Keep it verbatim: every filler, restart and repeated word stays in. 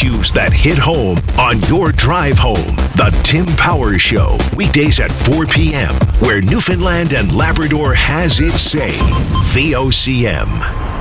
issues that hit home on your drive home. The Tim Power Show, weekdays at four p.m., where Newfoundland and Labrador has its say. V O C M.